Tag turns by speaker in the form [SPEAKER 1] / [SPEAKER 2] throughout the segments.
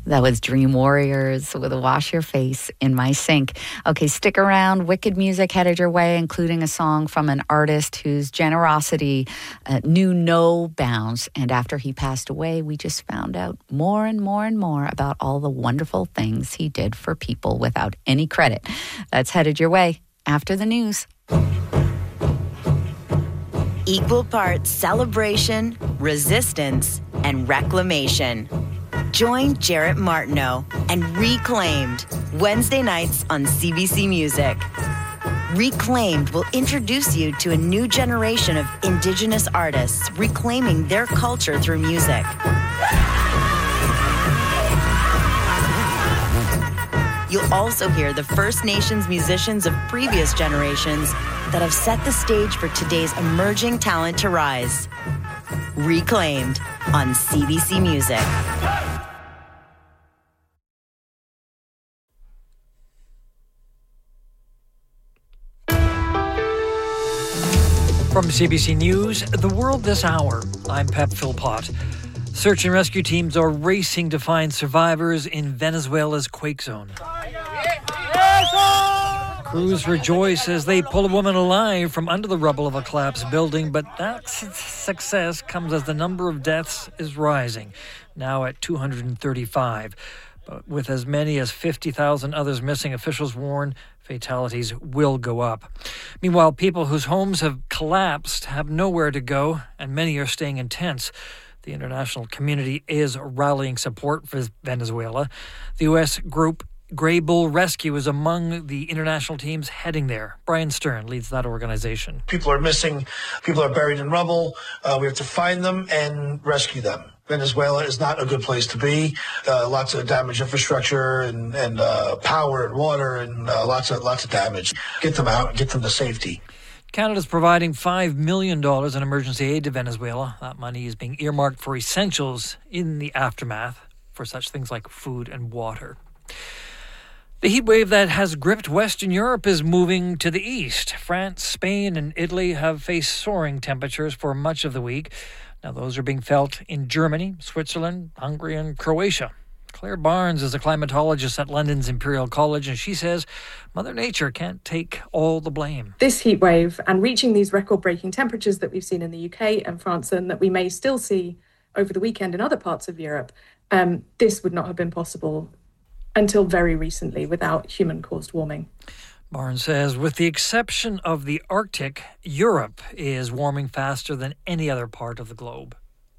[SPEAKER 1] That was Dream Warriors with Wash Your Face in My Sink. Okay, stick around. Wicked music headed your way, including a song from an artist whose generosity knew no bounds. And after he passed away, we just found out more and more and more about all the wonderful things he did for people without any credit. That's headed your way after the news.
[SPEAKER 2] Equal parts celebration, resistance, and reclamation. Join Jarrett Martineau and Reclaimed Wednesday nights on CBC Music. Reclaimed will introduce you to a new generation of Indigenous artists reclaiming their culture through music. You'll also hear the First Nations musicians of previous generations that have set the stage for today's emerging talent to rise. Reclaimed on CBC Music.
[SPEAKER 3] From CBC News, The World This Hour, I'm Pep Philpott. Search and rescue teams are racing to find survivors in Venezuela's quake zone. Crews rejoice as they pull a woman alive from under the rubble of a collapsed building, but that success comes as the number of deaths is rising, now at 235. But with as many as 50,000 others missing, officials warn fatalities will go up. Meanwhile, people whose homes have collapsed have nowhere to go, and many are staying in tents. The international community is rallying support for Venezuela. The U.S. group Grey Bull Rescue is among the international teams heading there. Brian Stern leads that organization.
[SPEAKER 4] People are missing. People are buried in rubble. We have to find them and rescue them. Venezuela is not a good place to be. Lots of damaged infrastructure and power and water and lots of damage. Get them out and get them to safety.
[SPEAKER 3] Canada's providing $5 million in emergency aid to Venezuela. That money is being earmarked for essentials in the aftermath for such things like food and water. The heat wave that has gripped Western Europe is moving to the east. France, Spain, and Italy have faced soaring temperatures for much of the week. Now, those are being felt in Germany, Switzerland, Hungary, and Croatia. Claire Barnes is a climatologist at London's Imperial College, and she says Mother Nature can't take all the blame.
[SPEAKER 5] This heat wave and reaching these record-breaking temperatures that we've seen in the UK and France and that we may still see over the weekend in other parts of Europe, this would not have been possible until very recently without human-caused warming.
[SPEAKER 3] Barnes says, with the exception of the Arctic, Europe is warming faster than any other part of the globe.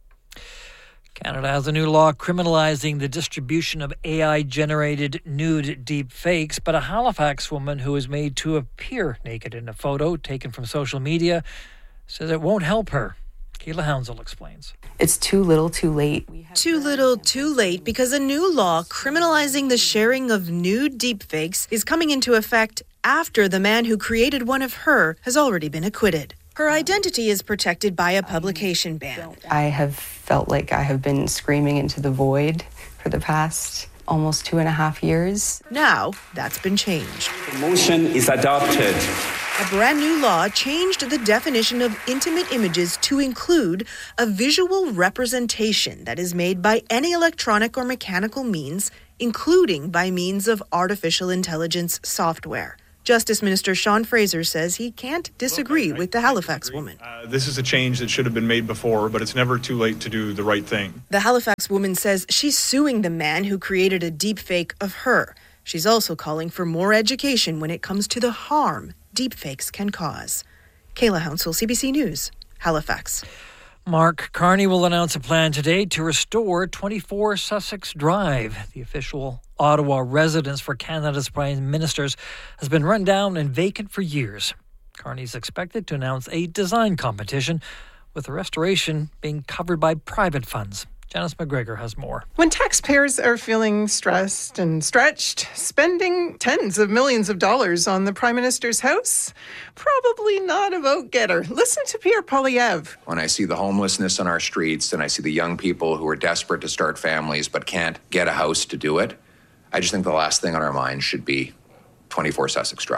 [SPEAKER 3] Canada has a new law criminalizing the distribution of AI-generated nude deep fakes, but a Halifax woman who is made to appear naked in a photo taken from social media says it won't help her. Kayla Hounsell explains.
[SPEAKER 6] It's too little, too late.
[SPEAKER 7] Too little, too late, because a new law criminalizing the sharing of nude deepfakes is coming into effect after the man who created one of her has already been acquitted. Her identity is protected by a publication ban.
[SPEAKER 6] I have felt like I have been screaming into the void for the past almost 2.5 years.
[SPEAKER 7] Now, that's been changed.
[SPEAKER 8] The motion is adopted.
[SPEAKER 7] A brand new law changed the definition of intimate images to include a visual representation that is made by any electronic or mechanical means, including by means of artificial intelligence software. Justice Minister Sean Fraser says he can't disagree with the Halifax woman.
[SPEAKER 9] This is a change that should have been made before, but it's never too late to do the right thing.
[SPEAKER 7] The Halifax woman says she's suing the man who created a deepfake of her. She's also calling for more education when it comes to the harm deepfakes can cause. Kayla Hounsell, CBC News, Halifax.
[SPEAKER 3] Mark Carney will announce a plan today to restore 24 Sussex Drive. The official Ottawa residence for Canada's Prime Ministers has been run down and vacant for years. Carney is expected to announce a design competition, with the restoration being covered by private funds. Janice McGregor has more.
[SPEAKER 10] When taxpayers are feeling stressed and stretched, spending tens of millions of dollars on the Prime Minister's house? Probably not a vote-getter. Listen to Pierre Poilievre.
[SPEAKER 11] When I see the homelessness on our streets and I see the young people who are desperate to start families but can't get a house to do it, I just think the last thing on our minds should be 24 Sussex Drive.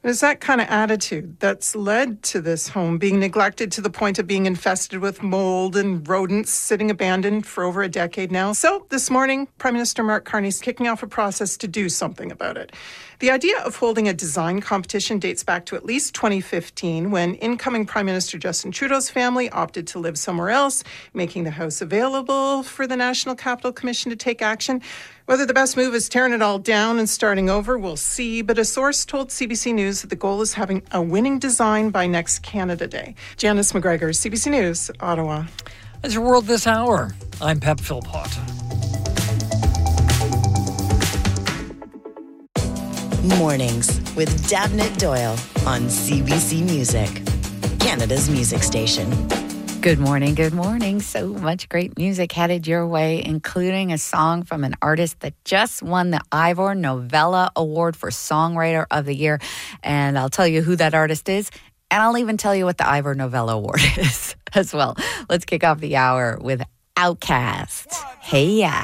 [SPEAKER 10] It's that kind of attitude that's led to this home being neglected to the point of being infested with mold and rodents, sitting abandoned for over a decade now. So this morning, Prime Minister Mark Carney's kicking off a process to do something about it. The idea of holding a design competition dates back to at least 2015, when incoming Prime Minister Justin Trudeau's family opted to live somewhere else, making the house available for the National Capital Commission to take action. Whether the best move is tearing it all down and starting over, we'll see. But a source told CBC News that the goal is having a winning design by next Canada Day. Janice McGregor, CBC News, Ottawa.
[SPEAKER 3] That's your world this hour. I'm Pep Philpott.
[SPEAKER 2] Mornings with Dabnett Doyle on CBC Music, Canada's music station.
[SPEAKER 1] Good morning, good morning. So much great music headed your way, including a song from an artist that just won the Ivor Novello Award for Songwriter of the Year. And I'll tell you who that artist is, and I'll even tell you what the Ivor Novello Award is as well. Let's kick off the hour with Outkast. Hey Ya.